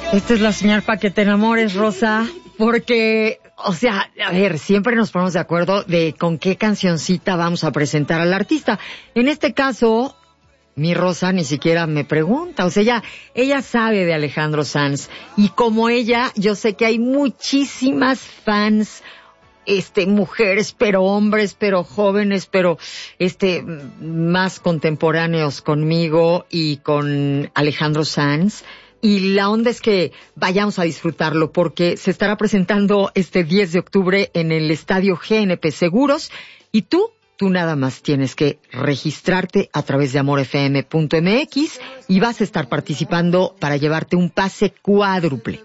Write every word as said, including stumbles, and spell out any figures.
Esta es la señal para que te enamores, Rosa, porque, o sea, a ver, siempre nos ponemos de acuerdo de con qué cancioncita vamos a presentar al artista. En este caso, mi Rosa ni siquiera me pregunta, o sea, ella, ella sabe de Alejandro Sanz, y como ella, yo sé que hay muchísimas fans, este, mujeres, pero hombres, pero jóvenes, pero, este, más contemporáneos conmigo y con Alejandro Sanz. Y la onda es que vayamos a disfrutarlo porque se estará presentando este diez de octubre en el Estadio G N P Seguros y tú, tú nada más tienes que registrarte a través de amor f m punto m x y vas a estar participando para llevarte un pase cuádruple.